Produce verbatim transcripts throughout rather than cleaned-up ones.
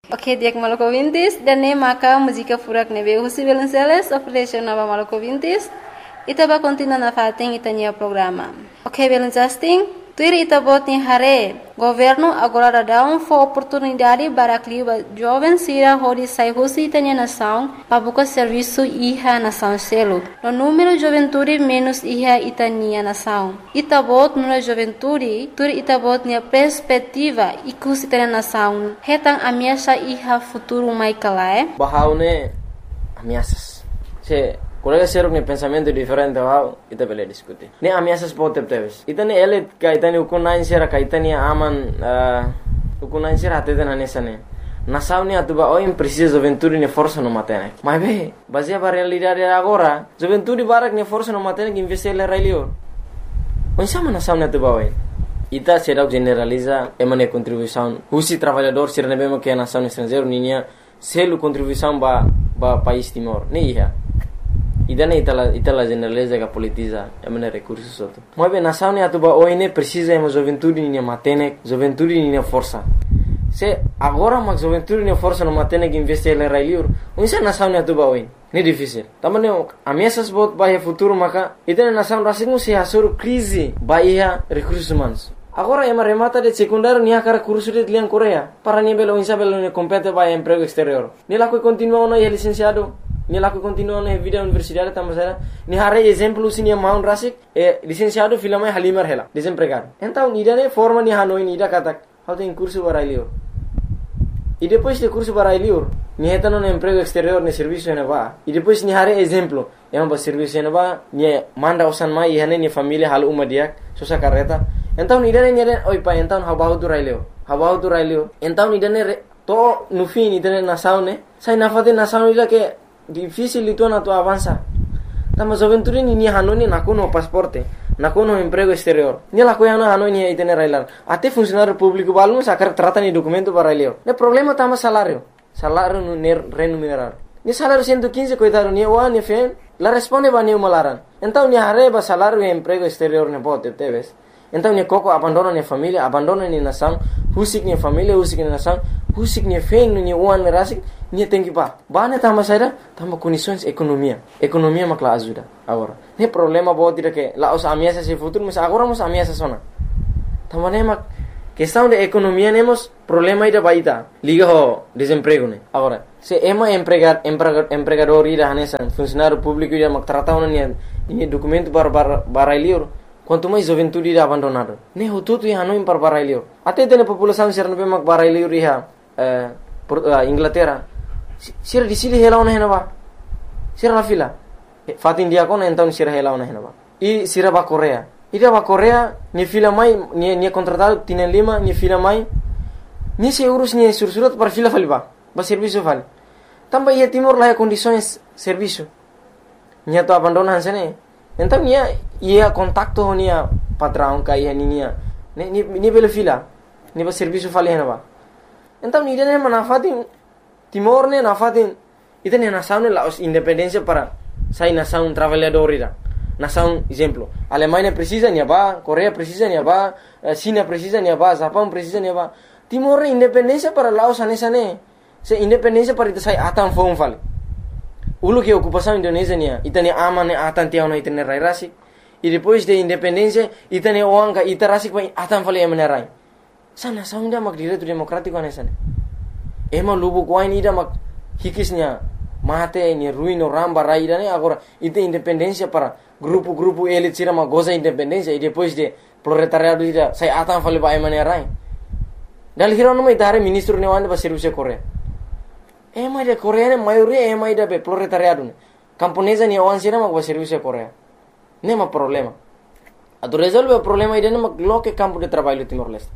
Ok, diak Maluku Vintis, dan ne maka música furak nebe husi Velenceles, operation nova Maluku Vintis, ita ba continua na fating itanya programa. Ok, Velencasting, tuir ita bot ni hare, governo agora dá um for oportunidade para clima jovem sira hori sai husi itanya nação, para buscar serviço iha nação selo. No número juventude menos iha itania nação. Ita bot no juventude, tuir ita bot ni perspectiva ikus itanya nação. Hetang ameaça iha futuro mai kalae. Bahaune ameaças. Se colega ser um pensamento diferente, wow, ita bele discutir. Ne ameaças pode ter. Ita ne ele ka ita ne ukunain sera ka ita ne aman ukunain sera até na nessa ne. Nação ne atuba oi precisa juventude ne força no matene. Mas be, baseia para realidade agora, juventude barak ne força no matene que investir le railio. Onde sama nação ne atuba oi. Ita será generaliza emane contribuição. Husi trabalhador ser ne bemo que a nação estrangeiro ninha selo contribuição ba ba país Timor. Ne ia. Ida ne itala itala generaliza que politiza emane recursos outro. Mas bem nação ne atuba oi ne precisa emo juventude ninha matene, juventude ninha força. Se agora mas juventude ninha força no matene que investir le railio. Onde nação ne atuba oi. Ne difícil. Tamane ameaças bot bahia futuro maka ita nação rasingu se hasur crise bahia recursos humanos. Agora ema remata de secundário nia cara curso de lian Coreia. Para ni belo insa belo ne compete bahia emprego exterior. Ni la que continua no licenciado, ni la que continua no vida universidade tamasera. Ni hare exemplo sini maun rasik e licenciado filama halimar hela desempregado. Então ni dane forma ni hanoi ni da katak. How tem curso barailio. E depois de curso barailio, ni heta no emprego exterior ne serviço ne va. E depois ni hare exemplo, ema ba serviço ne va, ni manda usan mai hane ni família hal uma diak, sosa carreta. Então ni dane ni dane oi pa então habahu tu railio. Habahu tu railio. Então ni dane to no fim ni dane nação ne. Sai na fate nação ila que difícil itu na tu avança. Tama juventude ni ni hanoni na kuno pasporte. Na kuno emprego exterior. Ni la coiana hanoni e tener railar. Até funcionário público balmo sacar trata ni documento para railio. Ne problema tama salário. Salário no remunerar. Ni salário cento e quinze coitado ni o ani fen. La responde ba ni malaran. Então ni areba salário e emprego exterior ne bote teves. Então ni coco abandona ni família, abandona ni nação, husik ni família, husik ni nação, husik ni fen ni uan rasik, ni tem que pa. Bane tama saída, tama condições economia. Economia makla ajuda agora. Ne problema bote dire que la os ameaças e futuro, mas agora mos ameaças sona. Tama ne mak questão de economia nemos problema ida baita. Liga ho desemprego ne. Agora, se ema empregar empregador ida hanesa, funcionário público ida mak trata una ni ni documento para barailio. Quanto mais juventude ida abandonado. Ne ho tutu ya no impar barailio. Até tem população ser no mak barailio riha eh Inglaterra. Sira di sili hela ona henaba. Sira la fila. Fatin dia kona então sira hela ona henaba. E sira ba Coreia. Ida ba Coreia ni fila mai ni ni contratado tienen lima ni fila mai. Ni se urus ni sursurat para fila faliba. Ba serviço vale. Tamba ia Timor lá condições serviço. Ni to abandonan sene. Então ia ia contacto nia patrão ka ia ninia. Ni ni ni bela fila. Ni ba serviço fali henaba. Então ni dene manafatin Timor ne nafatin ita ne nação ne la independência para sai nação trabalhador ida. Nação exemplo, Alemanha precisa ni ba, Coreia precisa ni ba, China precisa ni ba, Japão precisa ni ba. Timor ne independência para Laos anesa ne. Se independência para ita sai atan fon fali. Ulu que ocupação Indonésia nia, ita ne aman ne atan tiao no ita ne rai rasik. E depois de independência ita ne oanga ita rasik pa atan fali emane rai. Sa nação ida mak direito democrático anesa ne. Ema lubu kuain ida mak hikisnya mate ni ruino ramba rai ida ne agora ita independência para grupo-grupo elit sira ma goza independência e depois de proletariado ida sai atan fali ba emane rai. Dal hiro no mai tare ministro ne wande ba serviço Coreia. Ema de Coreia ne maioria ema ida be proletariado ne. Camponesa ni awan sira ma ba serviço Coreia. Nema problema. Ado resolve o problema ida ne ma loke campo de trabalho Timor-Leste.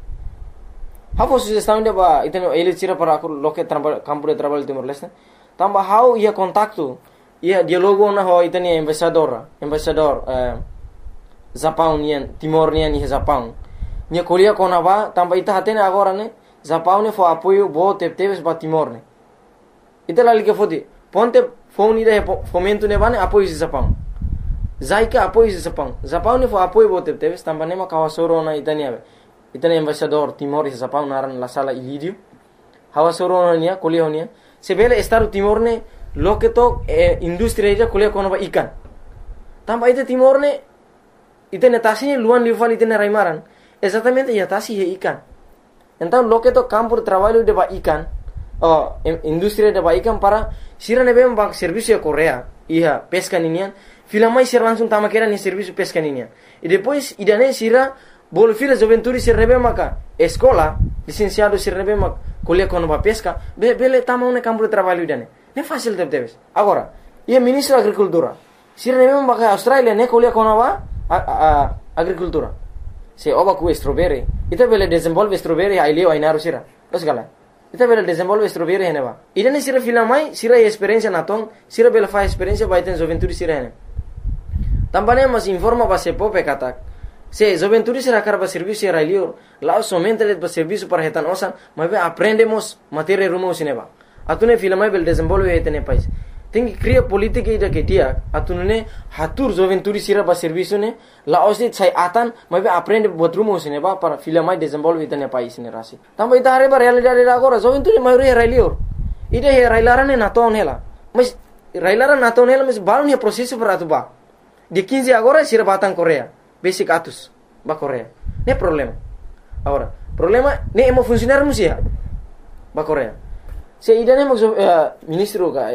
How sugestão de ba iteno elit sira para loke campo de trabalho Timor-Leste. Tamba how ia contacto ia dialogo na ho itani embaixador, embaixador eh Japão nian Timor nian ni Japão. Nia Coreia kona ba tamba ita hatene agora ne Japão ne fo apoio bo tepteves ba Timor ne. Ita lali que fodi ponte phone ida fomento ne ba ne apoio Japão. Zaika apoio Japão. Japão ne fo apoio bo tepteves tamba ne ma kawasoro na itani ave. Itani embaixador Timor e Japão naran la sala ilidio. hawa soronia kuliah honia sebele Estado Timor ne loke to eh, industri aja kuliah kono ba ikan tambah itu Timor ne itu netasinya luan liufal itu raimaran exatamente ya tasi he ikan então loke to campo de trabalho de ba ikan oh industri de ba ikan para sira ne bem ba serviço ya Korea iya pesca ninian filamai sira langsung tama kira ni serviço pesca ninian e depois idane sira bol fila joventuri sira bem maka escola licenciado sira bem maka kuliah kono ba pesca be bele tama un campo de trabalho idane ne fácil de teves agora ia ministro da agricultura sira ne bem maka Australia ne kuliah kono ba agricultura se oba ku strawberry ita bele desenvolve strawberry ai leo ai naru sira los gala ita bele desenvolve strawberry hene ba idane sira filamai sira experiência na ton sira bele fa experiência ba iten joventuri sira hene tambane mas informa ba se pope katak se joventuri sira karba serviço era leo lá somente le ba serviço para retan osan mas aprendemos matéria rumo sineba atune filamai bele desenvolve etene país tem que criar política ida que dia atunune hatur joventuri sira ba serviço ne la osit sai atan mas aprende buat rumo sine ba para filamai desenvolve itane país ne rasi tamba ita are ba realidade agora joventuri maioria railio ida he railarane na ton hela mas railara na ton hela mas balun he processo para tu ba de quinze agora sira batang Korea basic atus ba Korea ne problema agora problema ne emo funcionar musia ba Korea se ida ne mo uh, ministro ka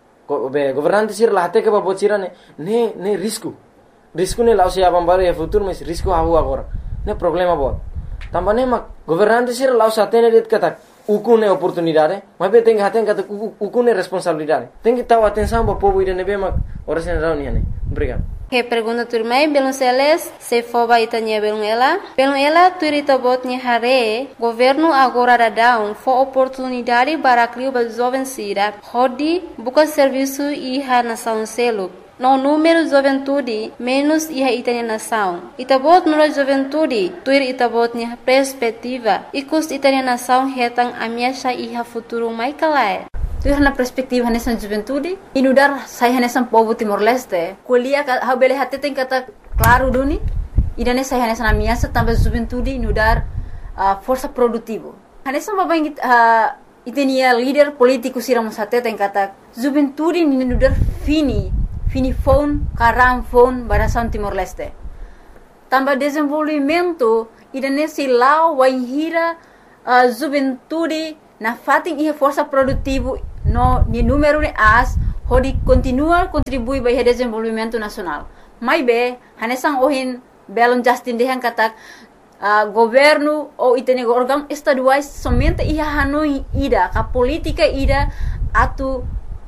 be governante sir la hate ke ba bocira ne ne ne risco risco ne lao se abam bare e futuro mas risco hawo agora ne problema bo tambane ma governante sir lao sa tene det kata ukune oportunidade mas be tem haten kata ukune responsabilidade tem que taw atenção ba povo ide ne be ma ora sen reunião ne obrigado. Que pergunta turmai belum seles se foba itanya belum ela belum ela turita botnya hare governo agora da down for oportunidade para criar ba jovem sira hodi buka serviço iha nação selo no número juventude menos iha itanya nação itabot no juventude tuir itabotnya perspectiva ikus itanya nação hetang amiasha iha futuro mai kalai tu na perspektiva nessa juventude inudar saya nessa povo Timor Leste kuliah ha bele hate tem kata claro duni idane saya nessa na minha também juventude inudar uh, força produtivo nessa babang uh, itenia líder político siramos hate tem kata juventude inudar fini fini phone karam phone barasan Timor Leste também desenvolvimento idane silau waihira uh, juventude na fating ihe força produtivo no ni número de as hodi continua contribui para o desenvolvimento nacional mai be hanesang ohin belon Justin dehan katak uh, governo ou itene órgão estaduais somente ia hanoi ida ka política ida atu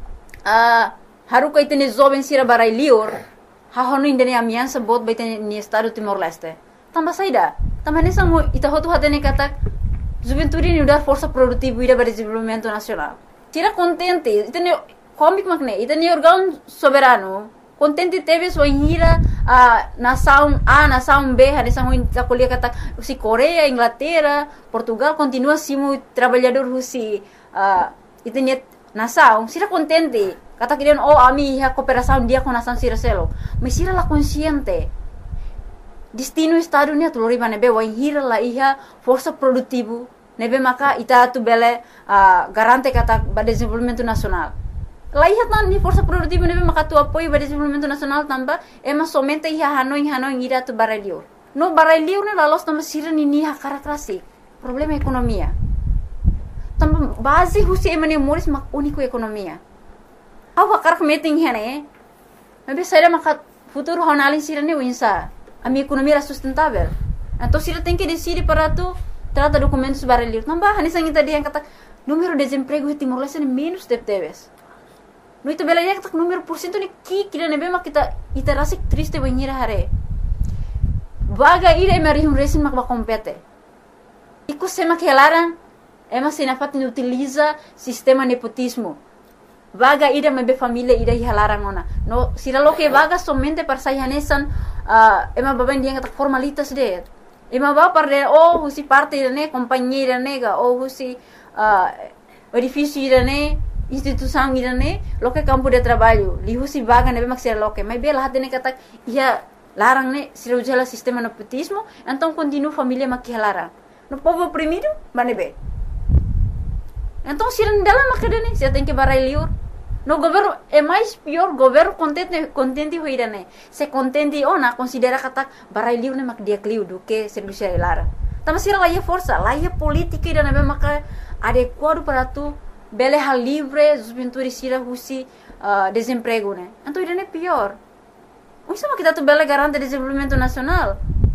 uh, haruka itene jovem sira barai lior ha hanoi indene amiança bot ba itene ni estado Timor Leste tamba saida tamba hanesang ita hotu hatene katak juventude ni dar força produtiva ida para desenvolvimento nacional tira contente itene comic magne itene órgão soberano contente teve sua hira a nação A nação B hanesang ita kuliah kata si Korea Inglaterra Portugal continua simo trabalhador husi uh, itene nação sira contente kata kirian oh ami ha cooperação dia com nação sira selo mas sira la consciente destino estado ni atulori bane be wa hira la iha força produtivo nebe maka ita tu bele uh, garante kata ba desenvolvimento nacional la iha tan ni força produtivo nebe maka tu apoio ba desenvolvimento nacional tamba ema somente iha hanoi hanoi ira tu baralio no baralio ne la los tamba sira ni ni ha karakrasi problema ekonomia tamba base husi emane moris mak unico ekonomia awa karak meeting hene nebe saira maka futuro honalin sira ne winsa a minha economia era sustentável. Então, se ela tem que decidir para tu, trata documentos baralhos. Não vai, nessa gente dia kata número de desemprego em Timor Leste é menos de teves. No itu bela dia kata número por cento ni ki kira nebe mak kita ita rasik triste banhira hare. Vaga ira emari um resin mak ba compete. Iku sema que elaran ema sinafat ni utiliza sistema nepotismo. Vaga ida mebe família ida hilaran ona. No, sira lo que vaga somente para sayanesan uh, ema baben dia kata formalitas de. Ema ba para oh husi parte ne companhia nega oh husi uh, edifício ne instituição ne lo que campo de trabalho. Li husi vaga nebe mak sira lo que. Mas bela hatene kata ia larang ne sira ujala sistema nepotismo, então continua família mak hilaran. No povo oprimido, manebe. Então, se não dela macadane, se tem que barai liur. No governo é mais pior, governo contente contente hoira né. Se contente ona considera kata barai liur ne mak dia kliu do que serviço lara. Tama sira lá é força, lá é política e na maka adequado para tu bele hal livre, os pintores sira husi uh, desemprego né. Então ira é pior. O sama kita tu bele garante desenvolvimento nacional.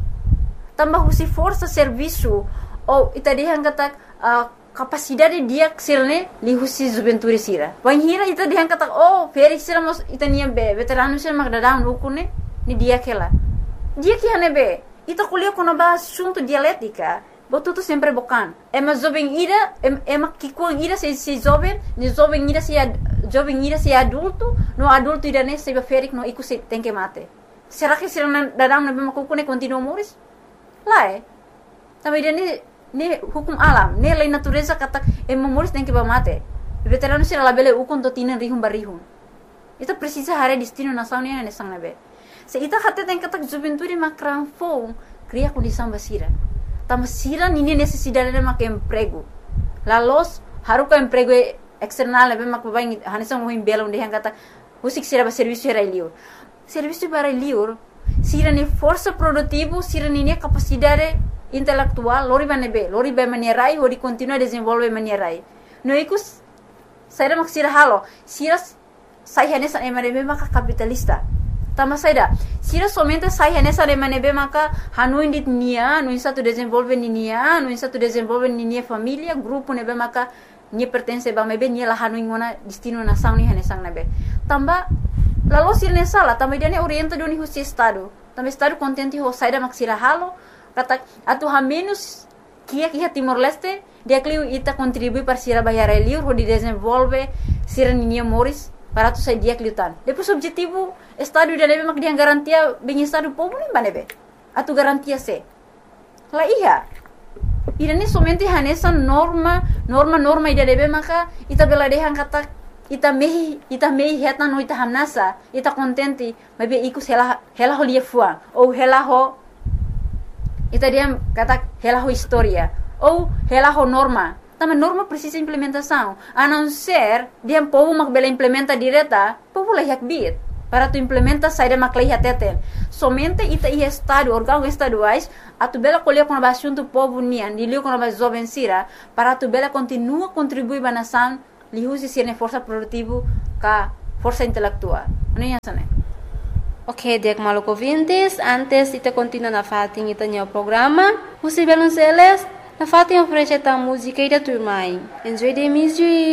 Tambah husi força serviço ou ita dihan kata uh, capacidade dia ksilne li husi juventude sira. Wan hira ita dihan kata oh feri sira mos ita nia be veterano sira mak dadam lukune ni dia kela. Dia que hane be ita kuliah kono ba assunto dialética. Botuto sempre bocan. É mas jovem ira é mas que com ira se se jovem, ni jovem ira se jovem ira se adulto, no adulto ira ne se be feri no iku se tem que mate. Será que sira dadam na be makukune continua moris? Lá é. Também ira ne hukum alam, ne lei natureza kata e memoris tem que ba mate. Veterano sira labele ukon to tinan rihum barihum. Ita precisa hare destino nação ne ne sang nabe. Se ita kata tem kata juventude makran fo, cria condição basira. Tama sira nini necessidade de mak emprego. La los haruka emprego external nabe mak babai hanesang mo himbela onde han kata usik sira ba serviço era liur. Serviço para liur sira ne força produtivo, sira nini capacidade intelectual, lori ba nebe, lori ba manierai, hori continua desenvolve manierai. No ikus, saida mak sira halo, sira sai hanesa emanebe maka capitalista. Tama saida, sira somente sai hanesa emanebe maka hanu indit nia, no insa tu desenvolve ni nia, no insa tu desenvolve ni nia família, grupo nebe maka nia pertence ba mebe nia la hanu ingona destino nação ni hanesang nebe. Tamba, lalo sira ne sala, tamba dia ne orienta doni husi estado. Tamba estado contente ho saida mak sira halo, kata atu ha menos kia kia Timor Leste dia kliu ita contribui para sira bayar liur ho di desenvolve sira ninia moris para tu sai dia kliutan. Depois objetivo estado dia nebe mak dia garantia bem estado povo nem banebe. Atu garantia se. La iya. Ira ni somente hanesa norma norma norma dia nebe maka ita bela dehan kata ita mehi ita mehi heta no ita hamnasa ita contente mabe ikus hela hela ho lia fuang ou hela ho ita dia kata hela ho história ou hela ho norma. Também norma precisa implementação. A não ser dia povo mak bela implementa direta, povo lá yak bit. Para tu implementa saída mak lá teten. Somente ita i estado órgãos estaduais a tu bela colher com a assunto povo nian, dilio com a jovem sira, para tu bela continua contribuir ba nação, li usi sirne força produtivo ka força intelectual. Não é isso, né? Ok, Diak Maluco ouvintes, antes de continuar na fatin ita nyo programa, Husi Belonceles, na fatin oferece ta música e da turma. Enjoy the music!